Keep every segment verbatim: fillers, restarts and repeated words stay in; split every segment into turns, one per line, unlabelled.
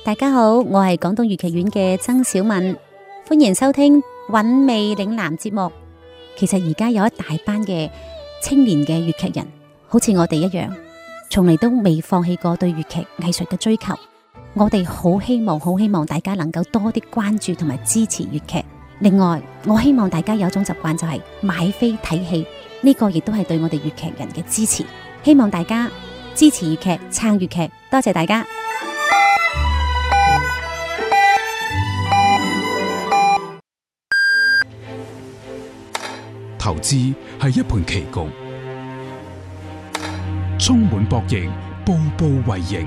大家好，我係廣東粵劇院嘅曾小敏，歡迎收聽韻味嶺南節目。其實而家有一大班嘅青年嘅粵劇人，好似我哋一樣，從嚟都未放棄過對粵劇藝術嘅追求。我哋好希望，好希望大家能夠多啲關注同埋支持粵劇。另外，我希望大家有一種習慣，就係買飛睇戲，呢個亦都係對我哋粵劇人嘅支持。希望大家支持粵劇，撐粵劇，多謝大家。
投資係一盤棋局，充滿博弈，步步為營。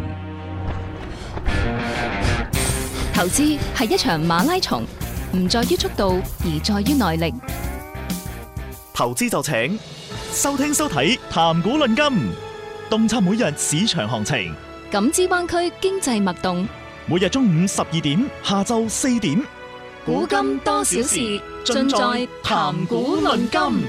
投資係一場馬拉松，唔在於速度，而在於耐力。
投資就請收聽收睇談股論金，洞察每日市場行情，
感知灣區經濟脈動。
每日中午十二點，下晝四點，
古今多少事，盡在談股論金。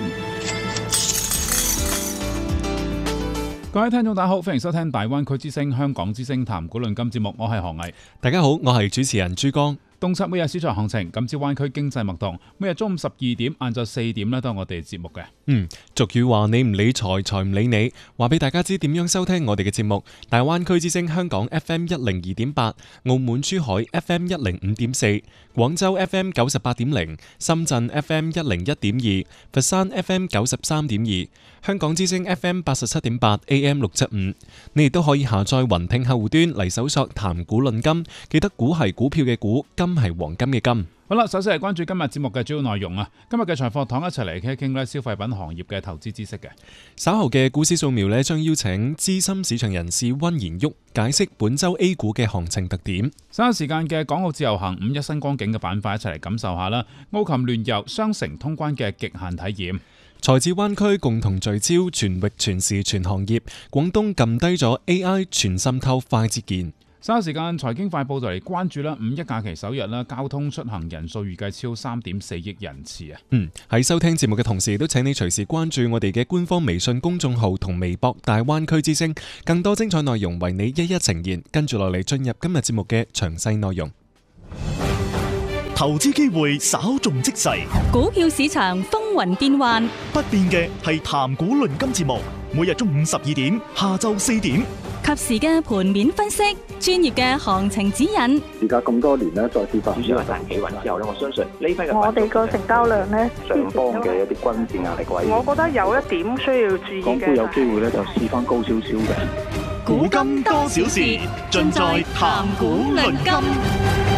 各位聽眾大家好，歡迎收聽大灣區之聲、香港之聲談股論金節目，我係何毅。
大家好，我係主持人朱江。
洞察每日市場行情，感知灣區經濟脈動。每日中午十二點、晏晝四點咧，都係我哋節目嘅。
嗯，俗語話你唔理財，財唔理你。話俾大家知點樣收聽我哋嘅節目。大灣區之聲香港 F M 一零二點八，澳門珠海 F M 一零五點四，廣州 F M 九十八點零，深圳 F M 一零一點二，佛山 F M 九十三點二，香港之聲 F M 八十七點八 A M 六七五。你亦都可以下載雲聽客戶端嚟搜索談股論金，記得股係股票嘅股，金係黃金嘅金。
好啦，首先係關注今日節目嘅主要內容啊。今日嘅財貨堂一齊嚟傾一傾咧消費品行業嘅投資知識嘅。
稍後嘅股市掃描咧，將邀請資深市場人士溫賢旭解釋本周 A 股嘅行情特點。
稍後時間嘅港澳自由行五一新光景嘅板塊一齊嚟感受下啦。澳琴聯遊雙城通關嘅極限體驗。
財智灣區共同聚焦全域全市全行業。廣東撳低咗 A I 全滲透快捷鍵。
稍後時間財經快報就嚟關注啦，五一假期首日啦，交通出行人數預計超三點四億人次啊！
嗯，喺收聽節目嘅同時，都請你隨時關注我哋嘅官方微信公眾號同微博大灣區之聲，更多精彩內容為你一一呈現。跟住落嚟進入今日節目嘅詳細內容。
投資機會稍縱即逝，
股票市場風雲變幻，
不變嘅係談股論金節目，每日中午十二點，下晝四點，
及時嘅盤面分析，專業嘅行情指引。
而家咁多年咧，再跌翻，
主要係大企穩之後咧，我相信呢批嘅
我哋個成交量咧，
上方嘅一啲均線壓力位，
我覺得有一點需要注意嘅。
港股有機會咧就試翻高少少嘅。
古今多少事，盡在談股論金。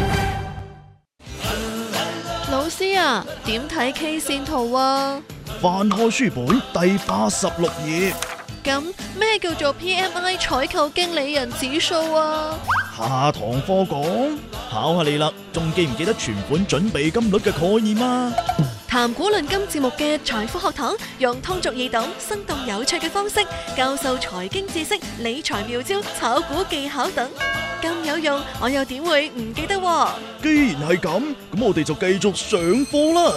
老師啊，點睇 K 線圖啊？
翻開書本第八十六頁。
咁咩叫做 P M I 採購經理人指數啊？
下堂課講，考下你啦，仲記唔記得存款準備金率嘅概念啊？
談股論金節目嘅財富學堂，用通俗易懂、生動有趣嘅方式教授財經知識、理財妙招、炒股技巧等，咁有用，我又點會唔記得喎？
既然係咁，咁我哋就繼續上課啦。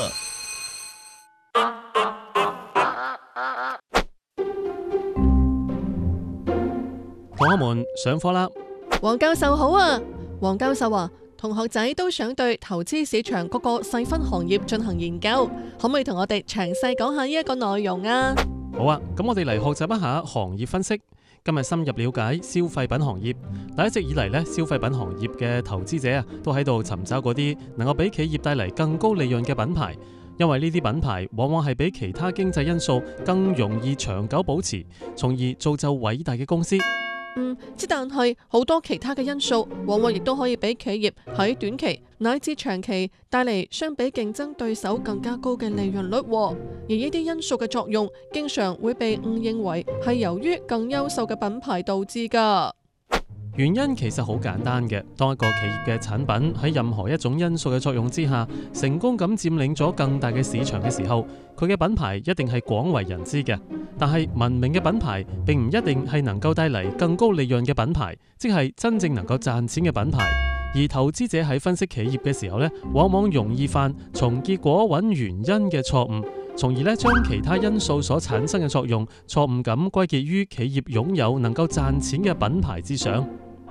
同學們上課啦！
黃教授好啊，黃教授啊，同學仔都想對投資市場各個細分行業進行研究，可唔可以同我哋詳細講下呢一個內容啊？
好啊，咁我哋嚟學習一下行業分析。今日深入了解消費品行業。但一直以嚟咧，消費品行業嘅投資者啊，都喺度尋找嗰啲能夠俾企業帶嚟更高利潤嘅品牌，因為呢啲品牌往往係比其他經濟因素更容易長久保持，從而造就偉大嘅公司。
嗯，之但係好多其他嘅因素，往往亦都可以俾企業喺短期乃至長期帶嚟相比競爭對手更加高嘅利潤率。而呢啲因素嘅作用，經常會被誤認為係由於更優秀嘅品牌導致㗎。
原因其實好簡單嘅，當一個企業嘅產品喺任何一種因素嘅作用之下，成功咁佔領咗更大嘅市場嘅時候，佢嘅品牌一定係廣為人知嘅。但係文明嘅品牌並唔一定係能夠帶嚟更高利潤嘅品牌，即係真正能夠賺錢嘅品牌。而投資者喺分析企業嘅時候呢，往往容易犯從結果揾原因嘅錯誤，從而呢將其他因素所產生嘅作用錯誤咁歸結於企業擁有能夠賺錢嘅品牌之上。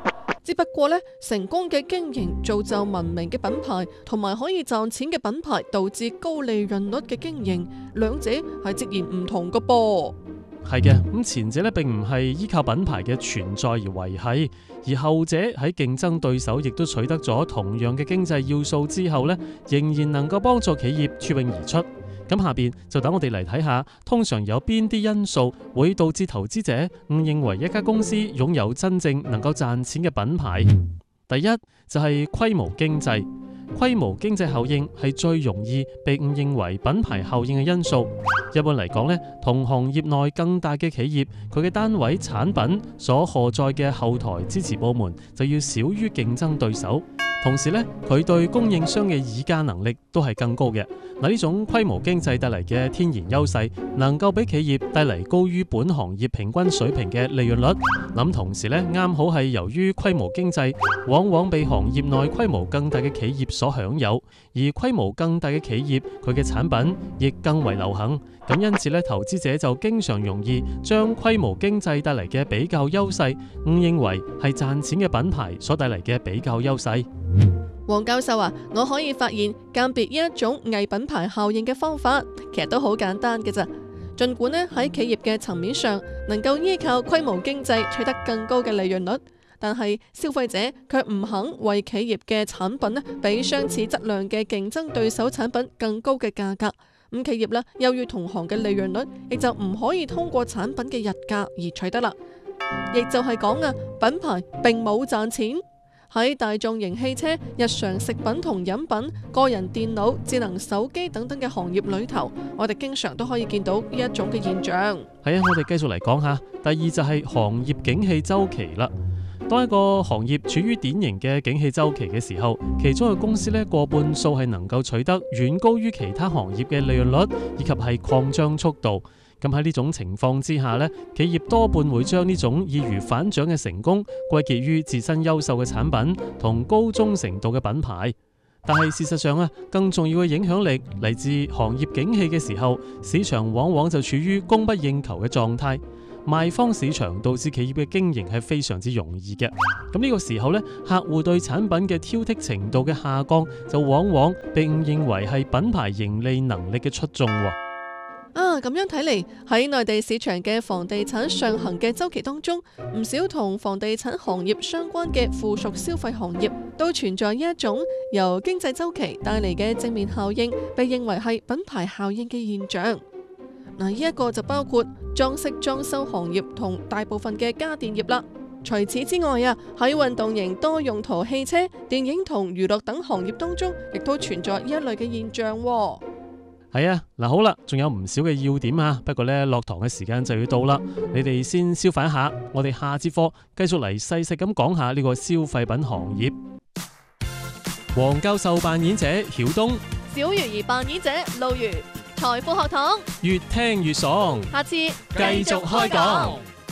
只不過呢，成功嘅經營造就文明嘅品牌，同埋可以賺錢嘅品牌導致高利潤率嘅經營，兩者係截然唔同嘅噃。
係嘅，咁前者咧並唔係依靠品牌嘅存在而維繫，而後者喺競爭對手亦都取得咗同樣嘅經濟要素之後咧，仍然能夠幫助企業脫穎而出。咁下邊就等我哋嚟睇下，通常有邊啲因素會導致投資者誤認為一家公司擁有真正能夠賺錢嘅品牌。第一就係規模經濟。規模經濟效應係最容易被誤認為品牌效應嘅因素。一般嚟講呢，同行業內更大嘅企業，佢嘅單位產品所荷載嘅後台支持部門就要少於競爭對手。同時呢，佢對供應商嘅議價能力都係更高嘅。嗱，呢種規模經濟帶嚟嘅天然優勢，能夠俾企業帶嚟高於本行業平均水平嘅利潤率。咁同時呢，啱好係由於規模經濟往往被行業內規模更大嘅企業所享有，而規模更大嘅企業佢嘅產品亦更為流行。咁因此咧，投資者就經常容易將規模經濟帶嚟嘅比較優勢誤認為係賺錢嘅品牌所帶嚟嘅比較優勢。
黃教授啊，我可以發現鑑別呢一種偽品牌效應嘅方法，其實都好簡單嘅咋。儘管咧喺企業嘅層面上能夠依靠規模經濟取得更高嘅利潤率，但係消費者卻唔肯為企業嘅產品咧比相似質量嘅競爭對手產品更高嘅價格。咁企業咧優於同行嘅利潤率，亦就唔可以通過產品嘅日價而取得啦。亦就係講啊，品牌並冇賺錢。喺大眾型汽車、日常食品同飲品、個人電腦、智能手機等等嘅行業裏頭，我哋經常都可以見到呢一種嘅現象。
係啊，我哋繼續嚟講下。第二就係行業景氣週期啦。當一個行業處於典型嘅景氣週期嘅時候，其中嘅公司呢，過半數係能夠取得遠高於其他行業嘅利潤率以及係擴張速度。咁喺呢種情況之下呢，企業多半會將呢種易如反掌嘅成功歸結於自身優秀嘅產品同高忠誠度嘅品牌。但係事實上啊，更重要嘅影響力嚟自行業景氣嘅時候，市場往往就處於供不應求嘅狀態，賣方市場導致企業嘅經營係非常之容易嘅。咁呢個時候呢，客戶對產品嘅挑剔程度嘅下降，就往往被誤認為係品牌盈利能力嘅出眾。
啊，咁樣睇嚟，喺內地市場嘅房地產上行嘅週期當中，唔少同房地產行業相關嘅附屬消費行業都存在一種由經濟週期帶嚟嘅正面效應，被認為係品牌效應嘅現象。嗱，呢一個就包括裝飾裝修行業同大部分嘅家電業啦。除此之外啊，喺運動型多用途汽車、電影同娛樂等行業當中，亦都存在呢一類嘅現象。
係啊，嗱好啦，仲有唔少嘅要點啊，不過呢，落堂嘅時間就要到啦，你哋先消化一下，我哋下節課繼續嚟細細咁講下呢個消費品行業。黃教授扮演者曉東，
小魚兒扮演者路如，財富學堂
越聽越爽，
下次繼
續開講。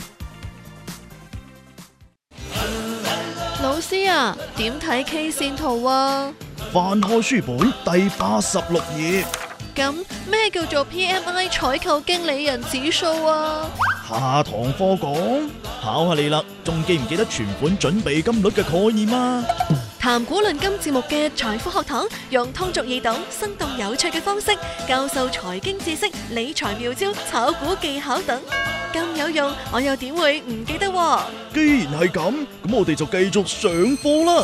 老師啊，點睇 K 線圖啊？
翻開書本第八十六頁。
咁咩叫做 P M I 採購經理人指數啊？
下堂課講，考下你啦，仲記唔記得存款準備金率嘅概念啊？
談古論今節目嘅財富學堂，用通俗易懂、生動有趣嘅方式教授財經知識、理財妙招、炒股技巧等，咁有用，我又點會唔記得？
既然係咁，咁我哋就繼續上課啦。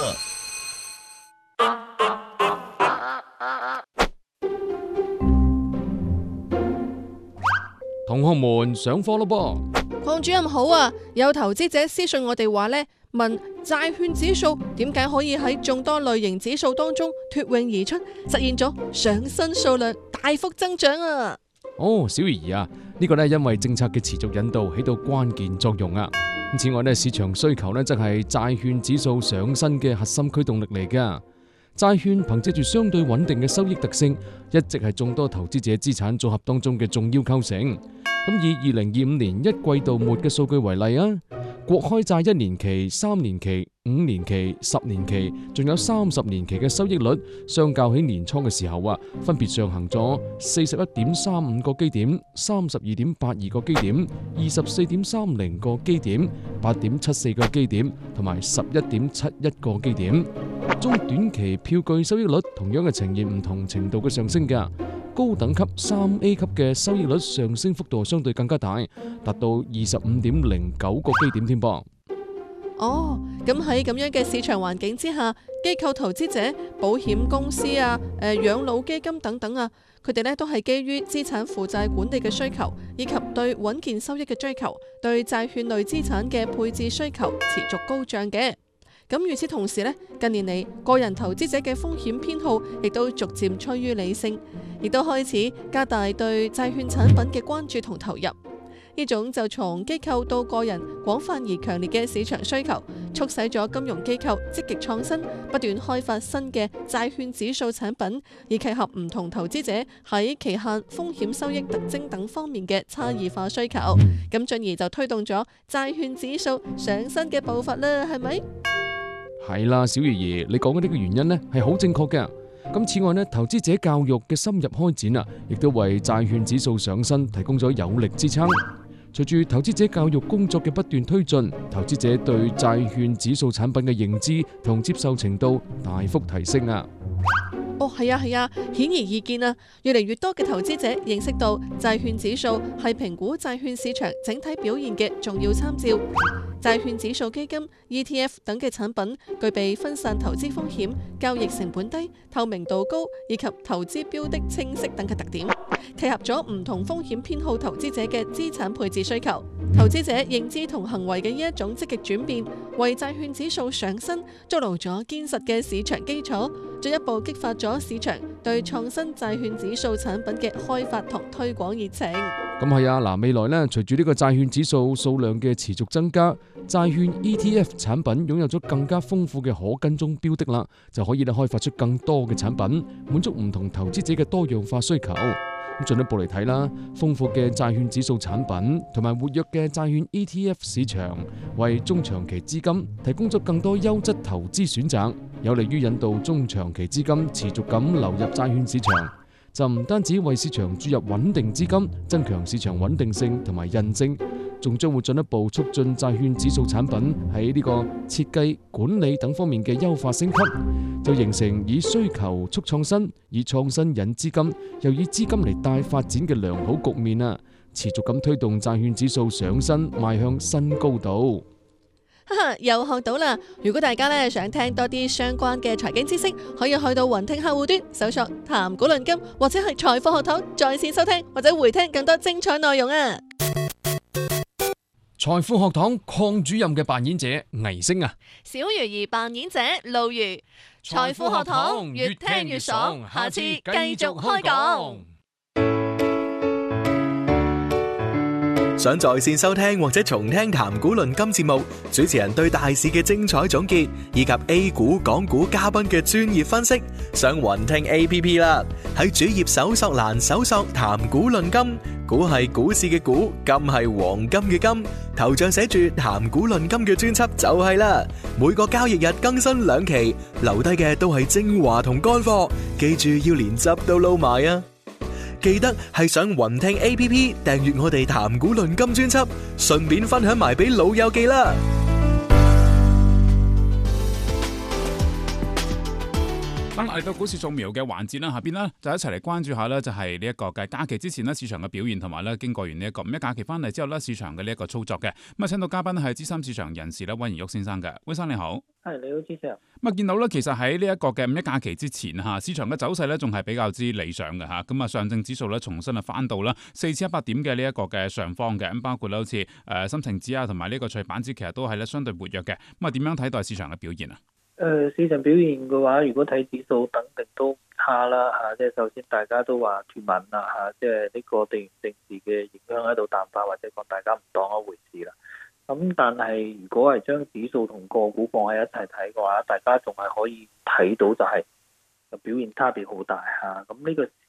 同學們上課咯噃！
鄺主任好啊，有投資者私信我哋話呢，問債券指數點解可以喺眾多類型指數當中脫穎而出，實現咗上新數量大幅增長啊！
哦，小怡啊，呢個呢因為政策嘅持續引導起到關鍵作用啊！此外呢，市場需求呢則係債券指數上新嘅核心驅動力嚟噶。債券憑借住相對穩定嘅收益特性，一直係眾多投資者資產組合當中嘅重要構成。咁以二零二五年一季度末嘅數據為例啊， 國開債一年期、三年期、五年期、十年期，仲有三十年期嘅收益率，相較起年初嘅時候啊，分別上行咗四十一點三五個基點、三十二點八二個基點、二十四點三零個基點、八點七四個基點同埋十一點七一個基點。中短期票據收益率同樣係呈現唔同程度嘅上升嘅。高等級三 A 級嘅收益率上升幅度相對更加大，達到二十五點零九個基點添噃。
哦，咁喺咁樣嘅市場環境之下，機構投資者、保險公司啊、誒養老基金等等啊，佢哋呢都係基於資產負債管理嘅需求，以及對穩健收益嘅追求，對債券類資產嘅配置需求持續高漲嘅。咁與此同時呢，近年嚟個人投資者嘅風險偏好亦都逐漸趨於理性，亦都開始加大對債券產品嘅關注同投入。呢種就從機構到個人廣泛而強烈嘅市場需求，促使咗金融機構積極創新，不斷開發新嘅債券指數產品，以契合唔同投資者喺期限、風險、收益特徵等方面嘅差異化需求。咁進而就推動咗債券指數上新嘅步伐啦，係咪？
係啦，小爺爺，你講嘅呢個原因呢係好正確嘅。咁此外呢，投資者教育嘅深入開展啊，亦都為債券指數上新提供咗有力支撐。隨住投資者教育工作嘅不斷推進，投資者對債券指數產品嘅認知同接受程度大幅提升啊！
哦，係啊，係啊，顯而易見啊，越嚟越多嘅投資者認識到債券指數係評估債券市場整體表現嘅重要參照。債券指數基金、E T F 等嘅產品具備分散投資風險、交易成本低、透明度高以及投資標的清晰等嘅特點，契合咗唔同風險偏好投資者嘅資產配置需求。投資者認知同行為嘅呢一種積極轉變，為債券指數上新築牢咗堅實嘅市場基礎，進一步激發咗市場對創新債券指數產品嘅開發同推廣熱情。
咁係啊，嗱，未來呢，隨住呢個債券指數數量嘅持續增加，債券 E T F 產品擁有咗更加豐富嘅可跟蹤標的啦，就可以咧開發出更多嘅產品，滿足唔同投資者嘅多樣化需求。咁進一步嚟睇啦，豐富嘅債券指數產品同埋活躍嘅債券 E T F 市場，為中長期資金提供咗更多優質投資選擇，有利於引導中長期資金持續咁流入債券市場。就唔單止為市場注入穩定資金，增強市場穩定性同埋韌性，仲將會進一步促進債券指數產品喺呢個設計、管理等方面嘅優化升級，就形成以需求促創新、以創新引資金，又以資金嚟帶發展嘅良好局面啊！持續咁推動債券指數上新，邁向新高度。
哈哈，又學到啦！如果大家咧想聽多啲相關嘅財經知識，可以去到雲聽客戶端搜索談股論金，或者係財富學堂在線收聽或者回聽更多精彩內容啊！
財富學堂鄺主任嘅扮演者倪星啊，
小魚兒扮演者路如，財富學堂越聽越爽，下次繼續開講。
想在線收聽或者重聽談股論金節目，主持人對大市嘅精彩總結，以及 A 股、港股嘉賓嘅專業分析，上雲聽 A P P 啦。喺主頁搜索欄搜索談股論金，股係股市嘅股，金係黃金嘅金，頭像寫住談股論金嘅專輯就係啦。每個交易日更新兩期，留低嘅都係精華同乾貨，記住要連汁都撈埋啊！記得係上雲聽 A P P 訂閱我哋談股論金專輯，順便分享埋俾老友記啦。
咁嚟到股市掃描嘅環節啦，下邊呢就一齊嚟關注下呢，就係呢一個嘅假期之前呢市場嘅表現，同埋呢經過完呢一個五一假期翻嚟之後呢市場嘅呢一個操作嘅。咁啊，請到嘉賓係資深市場人士咧溫賢旭先生嘅，溫生你好。
係，你好，主持人。
咁啊，見到咧，其實喺呢一個嘅五一假期之前嚇，市場嘅走勢咧仲係比較之理想嘅嚇。咁啊，上證指數咧重新啊翻到啦四千一百點嘅呢一個嘅上方嘅。咁包括咧好似誒深成指啊，同埋呢個創業板指，其實都係咧相對活躍嘅。咁啊，點樣睇待市場嘅表現啊？
誒、呃、市場表現嘅話，如果睇指數，肯定都唔差啦嚇。即係首先大家都話脫敏啦嚇，即係呢個地緣政治嘅影響喺度淡化，或者講大家唔當一回事啦。咁但係如果係將指數同個股放喺一齊睇嘅話，大家仲係可以睇到就係表現差別好大嚇。咁呢個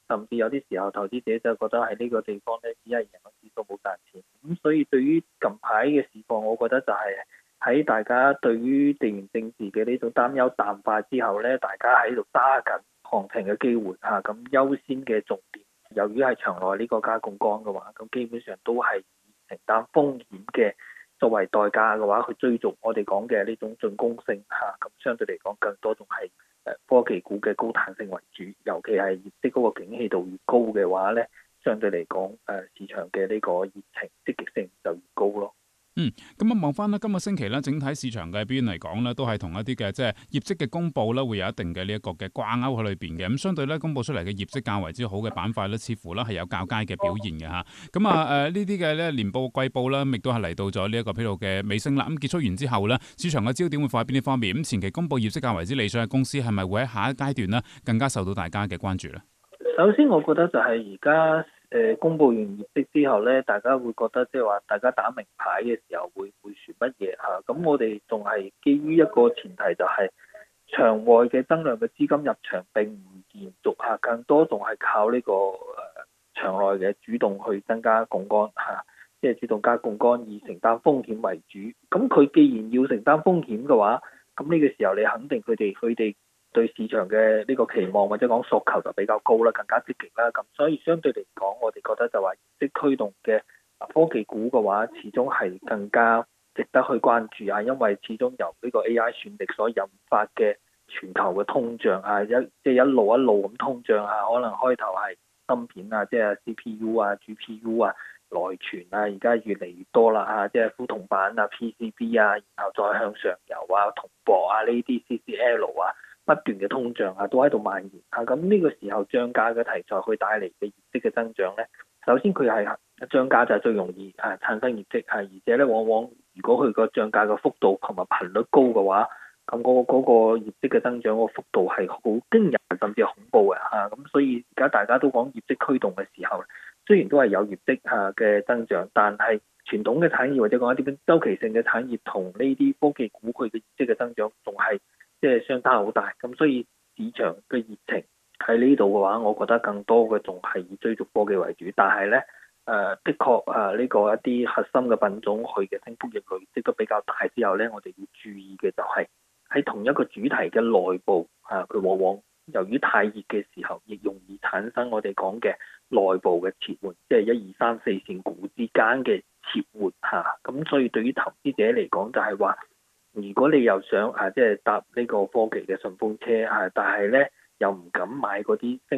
甚至有啲時候投資者就覺得喺呢個地方咧只係贏咗指數冇賺錢。咁所以對於近排嘅市況，我覺得就係喺大家對於地緣政治嘅呢種擔憂淡化之後咧，大家喺度揸緊行情嘅機會嚇，咁優先嘅重點，由於係場內呢個加槓桿嘅話，咁基本上都係以承擔風險嘅作為代價嘅話，去追逐我哋講嘅呢種進攻性嚇，咁相對嚟講更多仲係誒科技股嘅高彈性為主，尤其係業績嗰個景氣度越高嘅話咧，相對嚟講誒市場嘅呢個熱情積極性就越高咯。
嗯，咁啊望翻咧，今個星期咧，整體市場嘅表現嚟講咧，都係同一啲嘅即係業績嘅公佈咧，會有一定嘅呢一個嘅掛鈎喺裏邊嘅。咁相對咧，公佈出嚟嘅業績較為之好嘅板塊咧，似乎咧係有較佳嘅表現嘅嚇。咁啊誒呢啲嘅咧年報季報啦，亦都係嚟到咗呢一個披露嘅尾聲啦。咁結束完之後咧，市場嘅焦點會放喺邊啲方面？咁前期公佈業績較為之理想嘅公司，係咪會喺下一階段呢更加受到大家嘅關注咧？
首先，我覺得就係而家誒公佈完業績之後咧，大家會覺得即係話大家打明牌嘅時候會會選乜嘢嚇？咁我哋仲係基於一個前提，就係場外嘅增量嘅資金入場並唔延續嚇，更多仲係靠呢個誒場內嘅主動去增加槓桿嚇，即係主動加槓桿以承擔風險為主。咁佢既然要承擔風險嘅話，咁呢個時候你肯定佢哋佢哋對市場嘅呢個期望或者講訴求就比較高啦，更加積極啦。咁所以相對嚟講，我哋覺得就話業績驅動嘅科技股嘅話，始終係更加值得去關注啊。因為始終由呢個 A I 算力所引發嘅全球嘅通脹啊，一即係一路一路咁通脹啊，可能開頭係芯片啊，即係 C P U 啊、G P U 啊、內存啊，而家越嚟越多啦嚇，即係富銅板啊、P C B 啊，然後再向上游啊、銅箔啊呢啲 C C L 啊。不斷嘅通脹啊，都喺度蔓延啊！咁呢個時候漲價嘅題材去帶嚟嘅業績嘅增長咧，首先佢係漲價就係最容易啊產生業績啊，而且咧往往如果佢個漲價嘅幅度同埋頻率高嘅話，咁嗰個嗰個業績嘅增長個幅度係好驚人，甚至係恐怖嘅嚇。咁所以而家大家都講業績驅動嘅時候，雖然都係有業績啊嘅增長，但係傳統嘅產業或者講一啲周期性嘅產業同呢啲科技股佢嘅業績嘅增長仲係即係相差好大，咁所以市場嘅熱情喺呢度嘅話，我覺得更多嘅仲係以追逐科技為主。但係咧，誒、呃、的確誒呢個一啲核心嘅品種，佢嘅升幅亦累積都比較大之後咧，我哋要注意嘅就係喺同一個主題嘅內部啊，佢往往由於太熱嘅時候，亦容易產生我哋講嘅內部嘅切換，即係一二三四線股之間嘅切換嚇。咁、啊、所以對於投資者嚟講，就係話，如果你又想啊，即係搭呢個科技嘅順風車啊，但係咧又唔敢買嗰啲升